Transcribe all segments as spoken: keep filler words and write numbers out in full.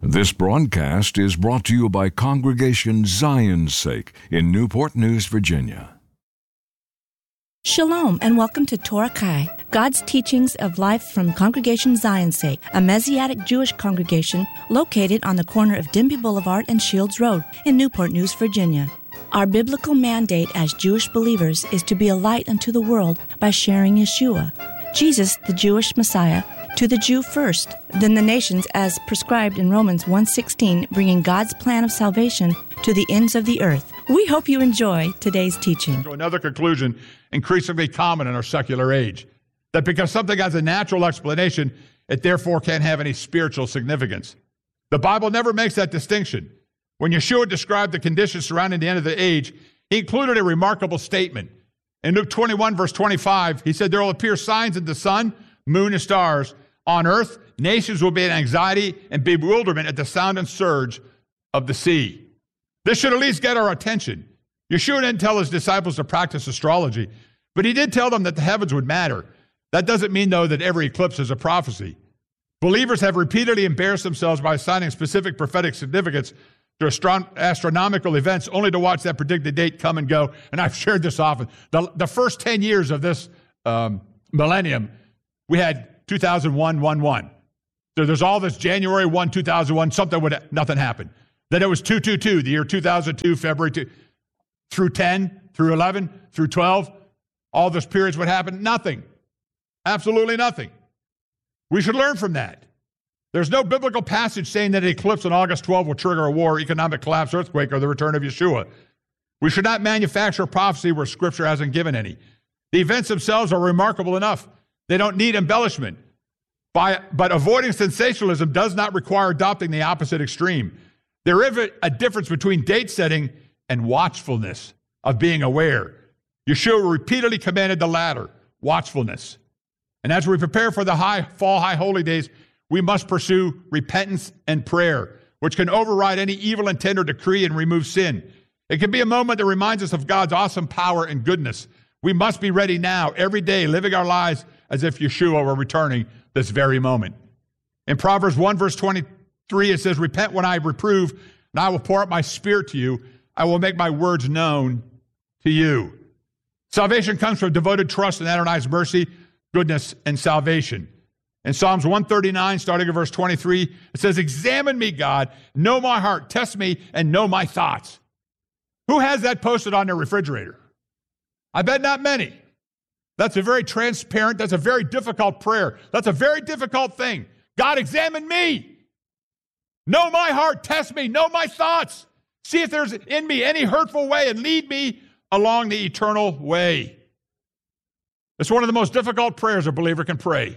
This broadcast is brought to you by Congregation Zion's Sake in Newport News, Virginia. Shalom and welcome to Torah Kai, God's teachings of life from Congregation Zion's Sake, a Messianic Jewish congregation located on the corner of Denby Boulevard and Shields Road in Newport News, Virginia. Our biblical mandate as Jewish believers is to be a light unto the world by sharing Yeshua, Jesus, the Jewish Messiah, to the Jew first, then the nations as prescribed in Romans one sixteen, bringing God's plan of salvation to the ends of the earth. We hope you enjoy today's teaching. To another conclusion, increasingly common in our secular age, that because something has a natural explanation, it therefore can't have any spiritual significance. The Bible never makes that distinction. When Yeshua described the conditions surrounding the end of the age, he included a remarkable statement. In Luke twenty-one, verse twenty-five, he said, "There will appear signs in the sun, moon, and stars. On earth, nations will be in anxiety and bewilderment at the sound and surge of the sea." This should at least get our attention. Yeshua didn't tell his disciples to practice astrology, but he did tell them that the heavens would matter. That doesn't mean, though, that every eclipse is a prophecy. Believers have repeatedly embarrassed themselves by assigning specific prophetic significance to astro- astronomical events only to watch that predicted date come and go. And I've shared this often. The, the first ten years of this um, millennium, we had two thousand one, one, one. So there's all this January first, two thousand one, something would, nothing happened. Then it was two two two, the year two thousand two, February two, through ten, through eleven, through twelve. All those periods would happen, nothing. Absolutely nothing. We should learn from that. There's no biblical passage saying that an eclipse on August twelfth will trigger a war, economic collapse, earthquake, or the return of Yeshua. We should not manufacture prophecy where Scripture hasn't given any. The events themselves are remarkable enough. They don't need embellishment. By, but avoiding sensationalism does not require adopting the opposite extreme. There is a difference between date setting and watchfulness, of being aware. Yeshua repeatedly commanded the latter, watchfulness. And as we prepare for the high fall, high holy days, we must pursue repentance and prayer, which can override any evil intent or decree and remove sin. It can be a moment that reminds us of God's awesome power and goodness. We must be ready now, every day, living our lives as if Yeshua were returning this very moment. In Proverbs one, verse twenty-three, it says, "Repent when I reprove, and I will pour out my spirit to you. I will make my words known to you." Salvation comes from devoted trust in Adonai's mercy, goodness, and salvation. In Psalms one thirty-nine, starting at verse twenty-three, it says, "Examine me, God, know my heart, test me, and know my thoughts." Who has that posted on their refrigerator? I bet not many. That's a very transparent, that's a very difficult prayer. That's a very difficult thing. God, examine me. Know my heart, test me, know my thoughts. See if there's in me any hurtful way and lead me along the eternal way. It's one of the most difficult prayers a believer can pray.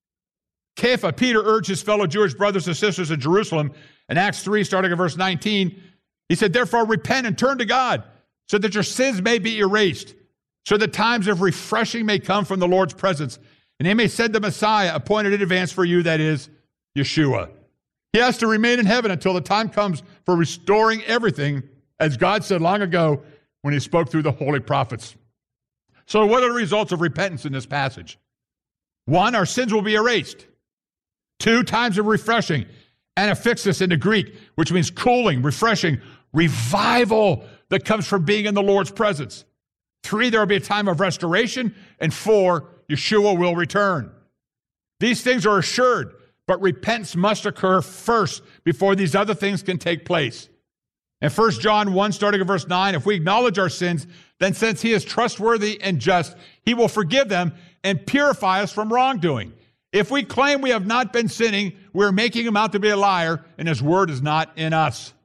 Kepha, Peter urged his fellow Jewish brothers and sisters in Jerusalem in Acts three, starting at verse nineteen. He said, "Therefore repent and turn to God so that your sins may be erased, so that times of refreshing may come from the Lord's presence, and he may send the Messiah appointed in advance for you, that is, Yeshua." He has to remain in heaven until the time comes for restoring everything, as God said long ago when he spoke through the holy prophets. So what are the results of repentance in this passage? One, our sins will be erased. Two, times of refreshing. Anaphixis in the Greek, which means cooling, refreshing, revival that comes from being in the Lord's presence. Three, there will be a time of restoration. And four, Yeshua will return. These things are assured, but repentance must occur first before these other things can take place. In First John one, starting at verse nine, "If we acknowledge our sins, then since he is trustworthy and just, he will forgive them and purify us from wrongdoing. If we claim we have not been sinning, we're making him out to be a liar, and his word is not in us."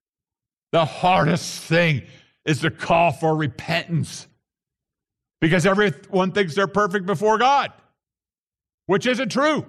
The hardest thing is the call for repentance, because everyone thinks they're perfect before God, which isn't true.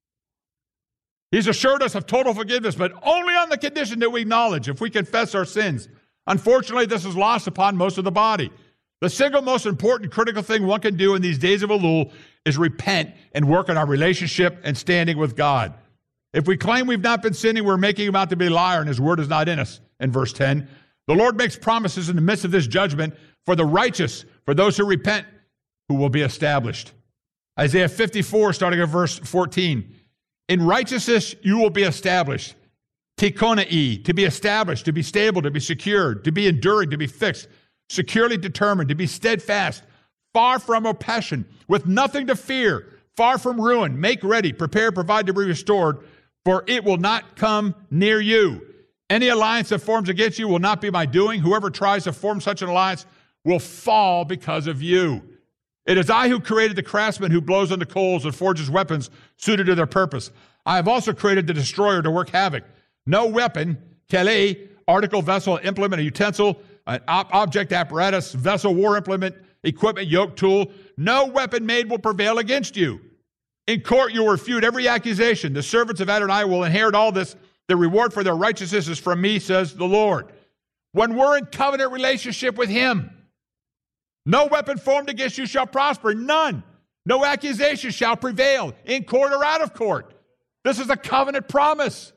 He's assured us of total forgiveness, but only on the condition that we acknowledge, if we confess our sins. Unfortunately, this is lost upon most of the body. The single most important critical thing one can do in these days of Elul is repent and work on our relationship and standing with God. If we claim we've not been sinning, we're making him out to be a liar, and his word is not in us. In verse ten, the Lord makes promises in the midst of this judgment for the righteous, for those who repent, who will be established. Isaiah fifty-four, starting at verse fourteen. "In righteousness you will be established. tikonai, to be established, to be stable, to be secured, to be enduring, to be fixed, securely determined, to be steadfast, far from oppression, with nothing to fear, far from ruin. Make ready, prepare, provide to be restored, for it will not come near you. Any alliance that forms against you will not be my doing. Whoever tries to form such an alliance will fall because of you. It is I who created the craftsman who blows on the coals and forges weapons suited to their purpose. I have also created the destroyer to work havoc. No weapon, kele, article, vessel, implement, a utensil, an ob- object, apparatus, vessel, war implement, equipment, yoke, tool, no weapon made will prevail against you. In court you will refute every accusation. The servants of Adonai will inherit all this. The reward for their righteousness is from me, says the Lord. When we're in covenant relationship with him, no weapon formed against you shall prosper, none. No accusation shall prevail, in court or out of court. This is a covenant promise.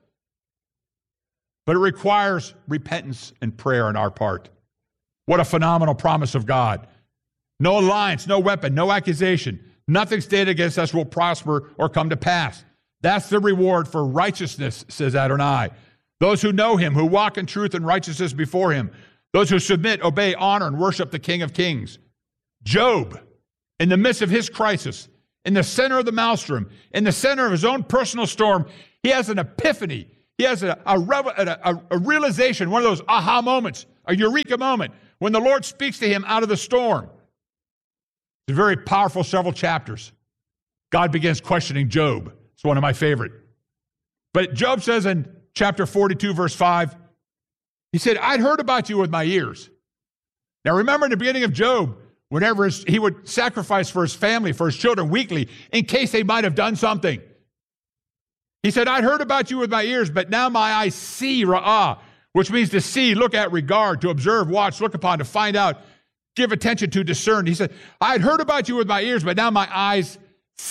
But it requires repentance and prayer on our part. What a phenomenal promise of God. No alliance, no weapon, no accusation. Nothing stated against us will prosper or come to pass. That's the reward for righteousness, says Adonai. Those who know him, who walk in truth and righteousness before him. Those who submit, obey, honor, and worship the King of Kings. Job, in the midst of his crisis, in the center of the maelstrom, in the center of his own personal storm, he has an epiphany. He has a, a, a, a realization, one of those aha moments, a eureka moment, when the Lord speaks to him out of the storm. It's very powerful, several chapters. God begins questioning Job. It's one of my favorite. But Job says in chapter forty-two, verse five, he said, I'd heard about you with my ears. Now remember in the beginning of Job, whenever his, he would sacrifice for his family, for his children weekly, in case they might have done something. He said, I'd heard about you with my ears, but now my eyes see, ra'ah, which means to see, look at, regard, to observe, watch, look upon, to find out, give attention to, discern. He said, I'd heard about you with my ears, but now my eyes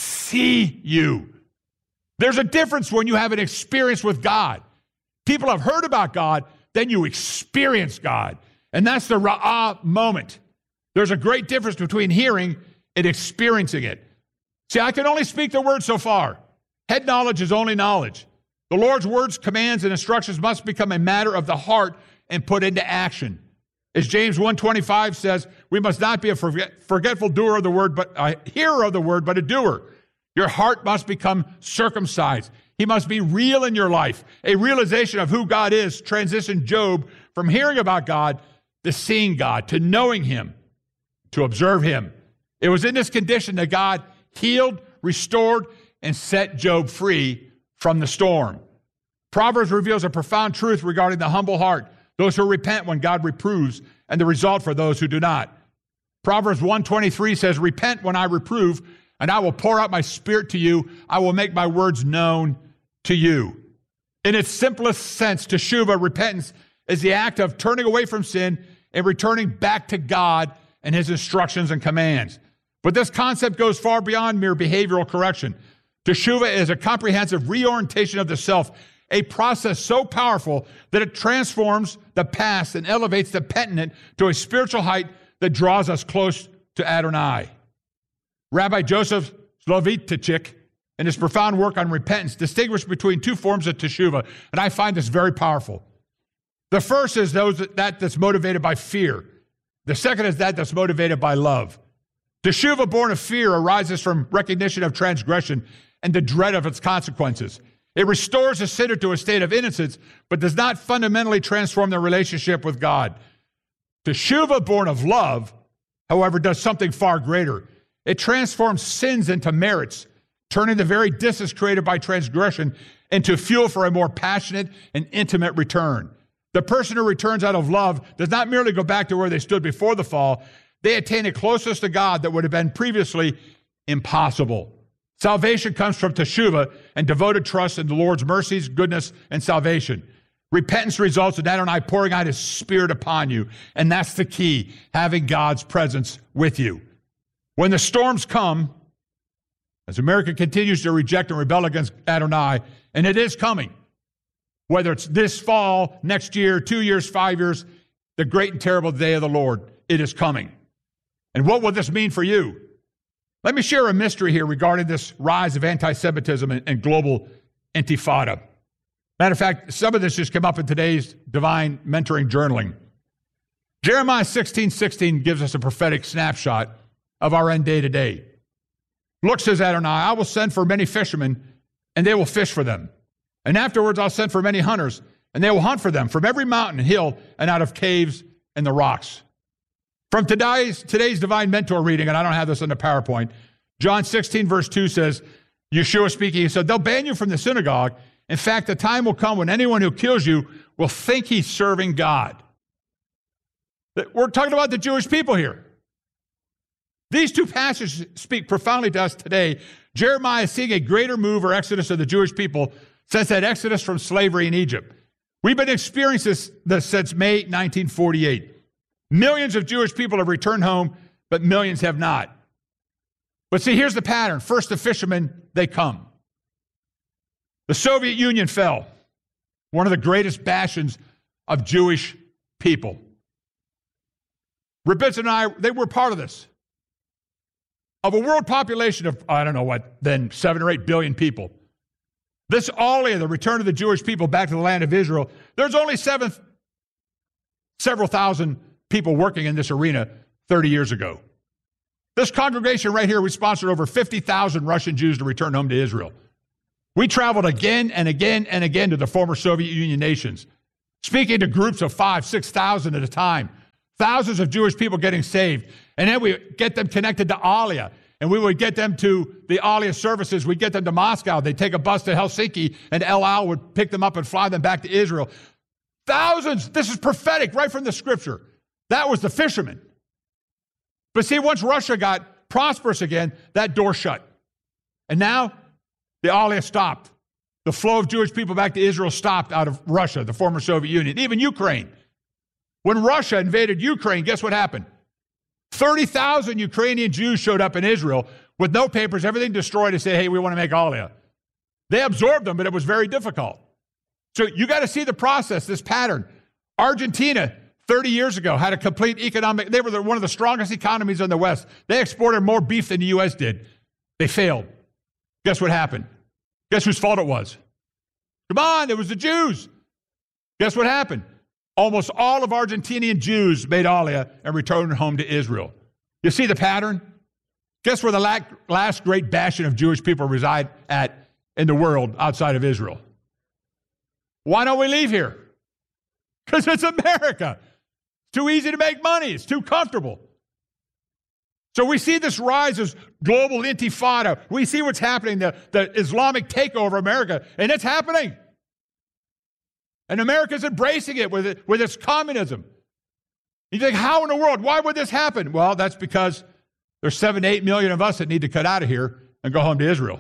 see you. There's a difference when you have an experience with God. People have heard about God, then you experience God. And that's the ra'ah moment. There's a great difference between hearing and experiencing it. See, I can only speak the word so far. Head knowledge is only knowledge. The Lord's words, commands, and instructions must become a matter of the heart and put into action. As James one twenty-five says, we must not be a forget, forgetful doer of the word, but a hearer of the word, but a doer. Your heart must become circumcised. He must be real in your life. A realization of who God is transitioned Job from hearing about God to seeing God, to knowing him, to observe him. It was in this condition that God healed, restored, and set Job free from the storm. Proverbs reveals a profound truth regarding the humble heart, those who repent when God reproves, and the result for those who do not. Proverbs one twenty-three says, repent when I reprove, and I will pour out my spirit to you. I will make my words known to you. In its simplest sense, teshuvah, repentance, is the act of turning away from sin and returning back to God and his instructions and commands. But this concept goes far beyond mere behavioral correction. Teshuvah is a comprehensive reorientation of the self, a process so powerful that it transforms the past and elevates the penitent to a spiritual height that draws us close to Adonai. Rabbi Joseph Soloveitchik, in his profound work on repentance, distinguished between two forms of teshuvah, and I find this very powerful. The first is those that, that that's motivated by fear. The second is that that's motivated by love. Teshuvah born of fear arises from recognition of transgression and the dread of its consequences. It restores a sinner to a state of innocence, but does not fundamentally transform their relationship with God. Teshuvah born of love, however, does something far greater. It transforms sins into merits, turning the very distance created by transgression into fuel for a more passionate and intimate return. The person who returns out of love does not merely go back to where they stood before the fall. They attain a closeness to God that would have been previously impossible. Salvation comes from teshuvah and devoted trust in the Lord's mercies, goodness, and salvation. Repentance results in Adonai pouring out his Spirit upon you, and that's the key, having God's presence with you. When the storms come, as America continues to reject and rebel against Adonai, and it is coming, whether it's this fall, next year, two years, five years, the great and terrible day of the Lord, it is coming. And what will this mean for you? Let me share a mystery here regarding this rise of anti-Semitism and, and global intifada. Matter of fact, some of this just came up in today's Divine Mentoring Journaling. Jeremiah sixteen sixteen gives us a prophetic snapshot of our end day to day. Look, says Adonai, I will send for many fishermen, and they will fish for them. And afterwards I'll send for many hunters, and they will hunt for them from every mountain and hill and out of caves and the rocks. From today's, today's Divine Mentor reading, and I don't have this on the PowerPoint, John sixteen verse two says, Yeshua speaking, he said, they'll ban you from the synagogue. In fact, the time will come when anyone who kills you will think he's serving God. We're talking about the Jewish people here. These two passages speak profoundly to us today. Jeremiah is seeing a greater move or exodus of the Jewish people since that exodus from slavery in Egypt. We've been experiencing this, this since May nineteen forty-eight. Millions of Jewish people have returned home, but millions have not. But see, here's the pattern. First, the fishermen, they come. The Soviet Union fell, one of the greatest bastions of Jewish people. Rabitz and I, they were part of this. Of a world population of, I don't know what, then seven or eight billion people. This Aliyah, the return of the Jewish people back to the land of Israel, there's only seven, several thousand people working in this arena thirty years ago. This congregation right here, we sponsored over fifty thousand Russian Jews to return home to Israel. We traveled again and again and again to the former Soviet Union nations, speaking to groups of five, six thousand at a time. Thousands of Jewish people getting saved. And then we get them connected to Aliyah. And we would get them to the Aliyah services. We'd get them to Moscow. They'd take a bus to Helsinki, and El Al would pick them up and fly them back to Israel. Thousands. This is prophetic right from the scripture. That was the fishermen. But see, once Russia got prosperous again, that door shut. And now the Aliyah stopped. The flow of Jewish people back to Israel stopped out of Russia, the former Soviet Union, even Ukraine. When Russia invaded Ukraine, guess what happened? thirty thousand Ukrainian Jews showed up in Israel with no papers, everything destroyed, to say, hey, we want to make Aliyah. They absorbed them, but it was very difficult. So you got to see the process, this pattern. Argentina, thirty years ago, had a complete economic, they were the, one of the strongest economies in the West. They exported more beef than the U S did. They failed. Guess what happened? Guess whose fault it was? Come on, it was the Jews. Guess what happened? Almost all of Argentinian Jews made Aliyah and returned home to Israel. You see the pattern? Guess where the last great bastion of Jewish people reside at in the world outside of Israel? Why don't we leave here? Because it's America. It's too easy to make money. It's too comfortable. So we see this rise of global intifada. We see what's happening, the, the Islamic takeover of America, and it's happening. And America's embracing it with, it with its communism. You think, how in the world? Why would this happen? Well, that's because there's seven to eight million of us that need to cut out of here and go home to Israel.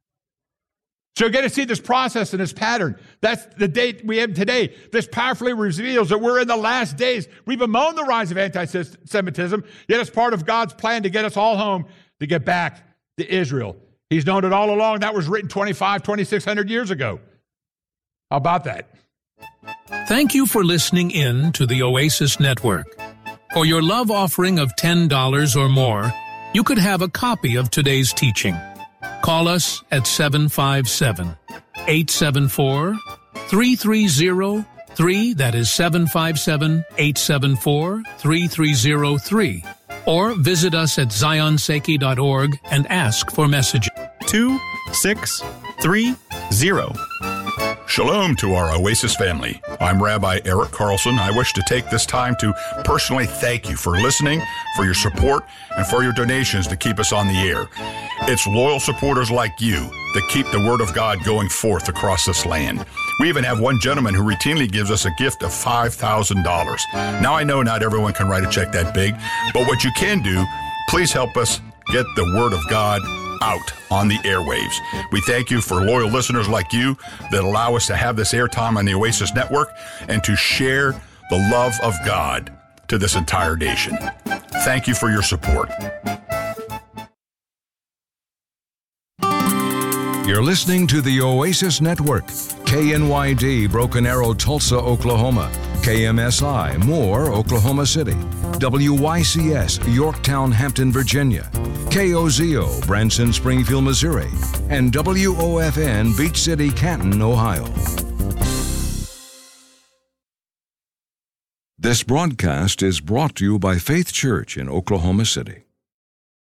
So you're going to see this process and this pattern. That's the date we have today. This powerfully reveals that we're in the last days. We've bemoaned the rise of anti-Semitism, yet it's part of God's plan to get us all home, to get back to Israel. He's known it all along. That was written twenty-five, twenty-six hundred years ago. How about that? Thank you for listening in to the Oasis Network. For your love offering of ten dollars or more, you could have a copy of today's teaching. Call us at seven five seven, eight seven four, three three zero three, that is seven five seven, eight seven four, three three zero three, or visit us at zion seiki dot org and ask for messages. two six three zero. Shalom to our Oasis family. I'm Rabbi Eric Carlson. I wish to take this time to personally thank you for listening, for your support, and for your donations to keep us on the air. It's loyal supporters like you that keep the Word of God going forth across this land. We even have one gentleman who routinely gives us a gift of five thousand dollars. Now, I know not everyone can write a check that big, but what you can do, please help us get the Word of God out on the airwaves. We thank you for loyal listeners like you that allow us to have this airtime on the Oasis Network and to share the love of God to this entire nation. Thank you for your support. You're listening to the Oasis Network, K N Y D, Broken Arrow, Tulsa, Oklahoma, K M S I, Moore, Oklahoma City, W Y C S, Yorktown, Hampton, Virginia, K O Z O, Branson, Springfield, Missouri, and W O F N, Beach City, Canton, Ohio. This broadcast is brought to you by Faith Church in Oklahoma City.